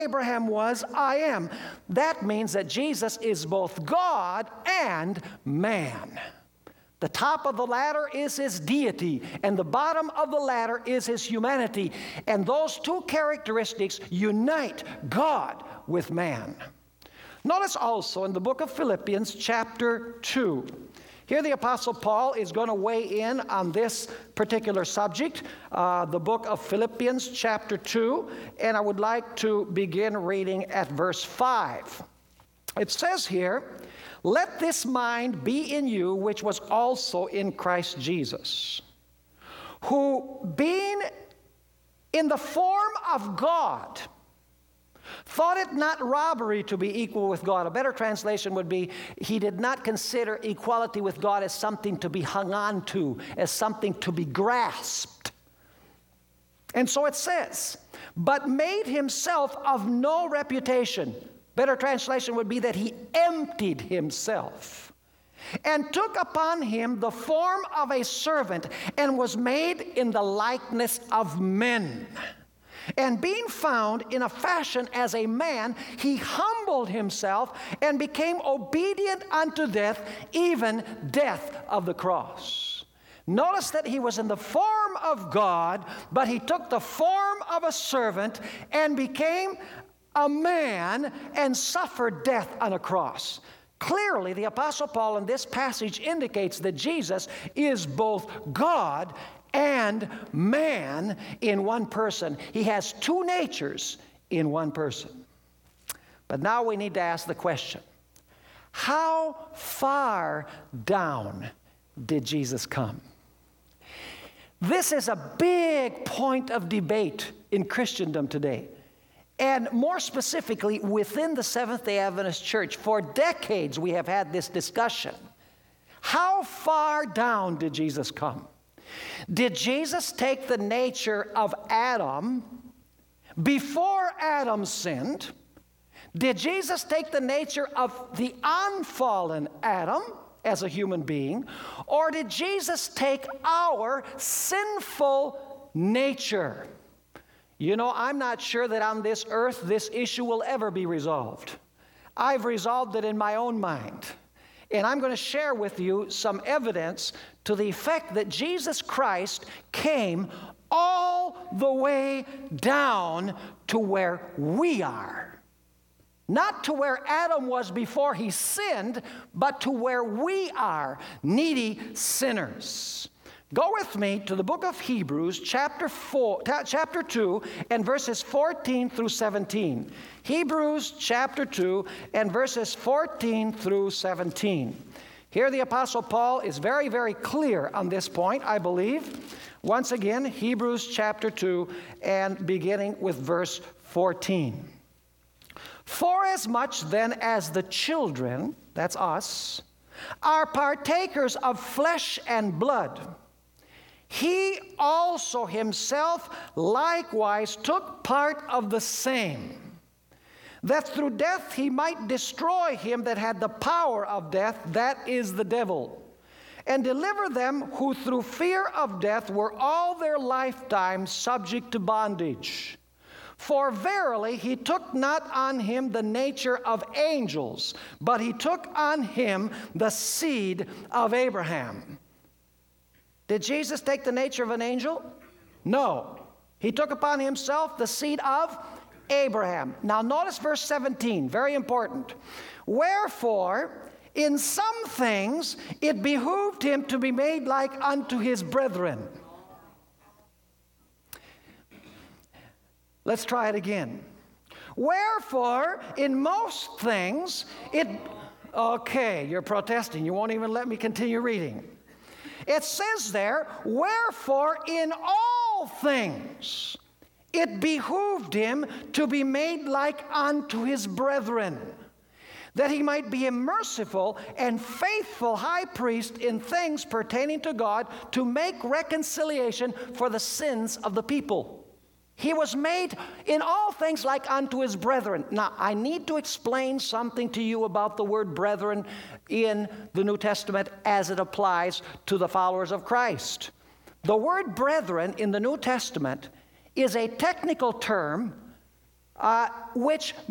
Abraham was, I am. That means that Jesus is both God and man. The top of the ladder is his deity, and the bottom of the ladder is his humanity. And those two characteristics unite God with man. Notice also in the book of Philippians chapter 2. Here the Apostle Paul is going to weigh in on this particular subject, the book of Philippians chapter 2, and I would like to begin reading at verse 5. It says here, "Let this mind be in you, which was also in Christ Jesus, who being in the form of God, thought it not robbery to be equal with God." A better translation would be, he did not consider equality with God as something to be hung on to, as something to be grasped. And so it says, "but made himself of no reputation." Better translation would be that he emptied himself and took upon him the form of a servant and was made in the likeness of men. And being found in a fashion as a man, he humbled himself and became obedient unto death, even death of the cross. Notice that he was in the form of God, but he took the form of a servant and became a man and suffered death on a cross. Clearly, the Apostle Paul in this passage indicates that Jesus is both God and man in one person. He has two natures in one person. But now we need to ask the question, how far down did Jesus come? This is a big point of debate in Christendom today. And more specifically, within the Seventh-day Adventist Church, for decades we have had this discussion. How far down did Jesus come? Did Jesus take the nature of Adam before Adam sinned? Did Jesus take the nature of the unfallen Adam as a human being? Or did Jesus take our sinful nature? You know, I'm not sure that on this earth this issue will ever be resolved. I've resolved it in my own mind. And I'm going to share with you some evidence to the effect that Jesus Christ came all the way down to where we are. Not to where Adam was before he sinned, but to where we are, needy sinners. Go with me to the book of Hebrews, chapter 2, and verses 14 through 17. Hebrews chapter 2 and verses 14 through 17. Here the Apostle Paul is very, very clear on this point, I believe. Once again, Hebrews chapter 2 and beginning with verse 14. "Forasmuch then as the children," that's us, "are partakers of flesh and blood, he also himself likewise took part of the same, that through death he might destroy him that had the power of death, that is the devil, and deliver them who through fear of death were all their lifetime subject to bondage. For verily he took not on him the nature of angels, but he took on him the seed of Abraham." Did Jesus take the nature of an angel? No. He took upon himself the seed of Abraham. Now notice verse 17, very important. "Wherefore, in some things it behooved him to be made like unto his brethren." Let's try it again. "Wherefore, in most things it..." Okay, you're protesting. You won't even let me continue reading. It says there, "Wherefore in all things it behooved him to be made like unto his brethren, that he might be a merciful and faithful high priest in things pertaining to God, to make reconciliation for the sins of the people." He was made in all things like unto his brethren. Now, I need to explain something to you about the word brethren in the New Testament as it applies to the followers of Christ. The word brethren in the New Testament is a technical term which